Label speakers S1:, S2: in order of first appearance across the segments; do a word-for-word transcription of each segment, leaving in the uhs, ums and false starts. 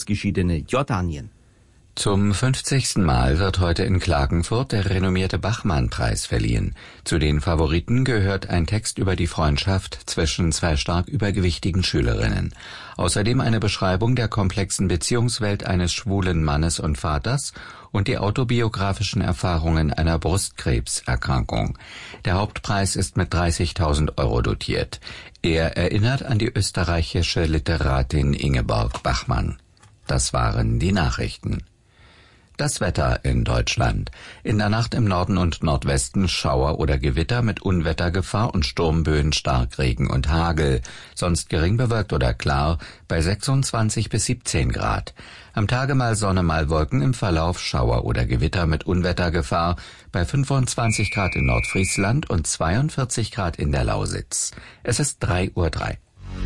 S1: ausgeschiedene Jordanien.
S2: Zum fünfzigsten Mal wird heute in Klagenfurt der renommierte Bachmann-Preis verliehen. Zu den Favoriten gehört ein Text über die Freundschaft zwischen zwei stark übergewichtigen Schülerinnen. Außerdem eine Beschreibung der komplexen Beziehungswelt eines schwulen Mannes und Vaters und die autobiografischen Erfahrungen einer Brustkrebserkrankung. Der Hauptpreis ist mit dreißigtausend Euro dotiert. Er erinnert an die österreichische Literatin Ingeborg Bachmann. Das waren die Nachrichten. Das Wetter in Deutschland. In der Nacht im Norden und Nordwesten Schauer oder Gewitter mit Unwettergefahr und Sturmböen, Starkregen und Hagel. Sonst gering bewölkt oder klar bei sechsundzwanzig bis siebzehn Grad. Am Tage mal Sonne, mal Wolken, im Verlauf Schauer oder Gewitter mit Unwettergefahr bei fünfundzwanzig Grad in Nordfriesland und zweiundvierzig Grad in der Lausitz. Es ist drei Uhr drei.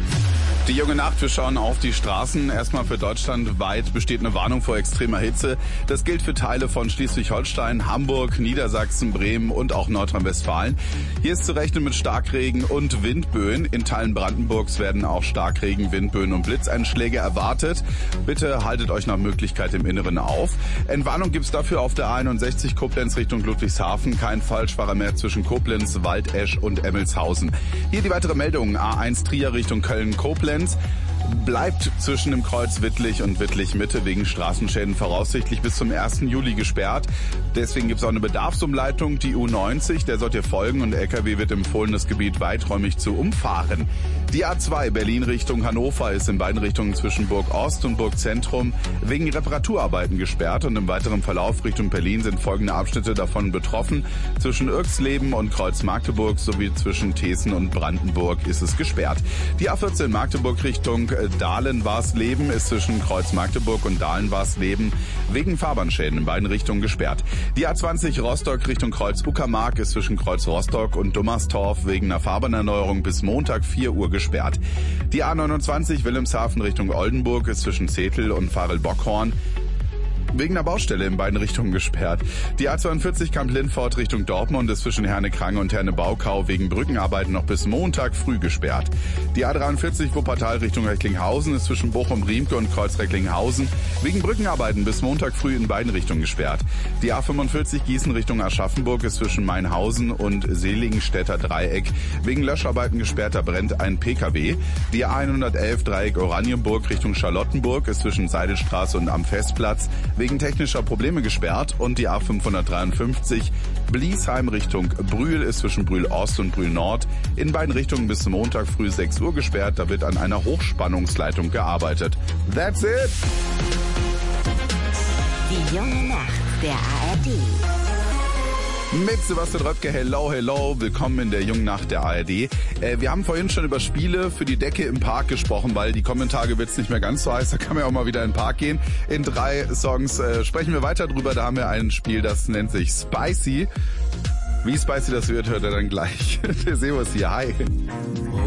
S3: Die junge Nacht, wir schauen auf die Straßen. Erstmal für deutschlandweit besteht eine Warnung vor extremer Hitze. Das gilt für Teile von Schleswig-Holstein, Hamburg, Niedersachsen, Bremen und auch Nordrhein-Westfalen. Hier ist zu rechnen mit Starkregen und Windböen. In Teilen Brandenburgs werden auch Starkregen, Windböen und Blitzeinschläge erwartet. Bitte haltet euch nach Möglichkeit im Inneren auf. Entwarnung gibt's dafür auf der A einundsechzig Koblenz Richtung Ludwigshafen. Kein Falschfahrer mehr zwischen Koblenz, Waldesch und Emmelshausen. Hier die weitere Meldung. A eins Trier Richtung Köln-Koblenz. Bleibt zwischen dem Kreuz Wittlich und Wittlich-Mitte wegen Straßenschäden voraussichtlich bis zum ersten Juli gesperrt. Deswegen gibt es auch eine Bedarfsumleitung, die U neunzig, der sollt ihr folgen und der L K W wird empfohlen, das Gebiet weiträumig zu umfahren. Die A zwei Berlin Richtung Hannover ist in beiden Richtungen zwischen Burg Ost und Burg Zentrum wegen Reparaturarbeiten gesperrt und im weiteren Verlauf Richtung Berlin sind folgende Abschnitte davon betroffen. Zwischen Irxleben und Kreuz Magdeburg sowie zwischen Thesen und Brandenburg ist es gesperrt. Die A vierzehn Magdeburg Richtung Dahlen-Warsleben ist zwischen Kreuz Magdeburg und Dahlen-Warsleben wegen Fahrbahnschäden in beiden Richtungen gesperrt. Die A zwanzig Rostock Richtung Kreuz Uckermark ist zwischen Kreuz Rostock und Dummerstorf wegen einer Fahrbahnerneuerung bis Montag vier Uhr gesperrt. Die A neunundzwanzig Wilhelmshaven Richtung Oldenburg ist zwischen Zetel und Farel-Bockhorn wegen einer Baustelle in beiden Richtungen gesperrt. Die A zweiundvierzig Kamp-Lindfort Richtung Dortmund ist zwischen Herne-Krange und Herne-Baukau wegen Brückenarbeiten noch bis Montag früh gesperrt. Die A dreiundvierzig Wuppertal Richtung Recklinghausen ist zwischen Bochum-Riemke und Kreuz-Recklinghausen wegen Brückenarbeiten bis Montag früh in beiden Richtungen gesperrt. Die A fünfundvierzig Gießen Richtung Aschaffenburg ist zwischen Mainhausen und Seligenstädter Dreieck wegen Löscharbeiten gesperrt, da brennt ein P K W. Die A hundertelf Dreieck Oranienburg Richtung Charlottenburg ist zwischen Seidelstraße und am Festplatz wegen technischer Probleme gesperrt und die A fünfhundertdreiundfünfzig Bliesheim Richtung Brühl ist zwischen Brühl Ost und Brühl Nord in beiden Richtungen bis Montag früh sechs Uhr gesperrt. Da wird an einer Hochspannungsleitung gearbeitet. That's it!
S4: Die junge Nacht der A R D.
S3: Mit Sebastian Röpke, hello, hello, willkommen in der jungen Nacht der A R D. Äh, wir haben vorhin schon über Spiele für die Decke im Park gesprochen, weil die kommenden Tage wird es nicht mehr ganz so heiß, da kann man ja auch mal wieder in den Park gehen. In drei Songs äh, sprechen wir weiter drüber, da haben wir ein Spiel, das nennt sich Spicy. Wie spicy das wird, hört ihr dann gleich. Der Servus hier, hi.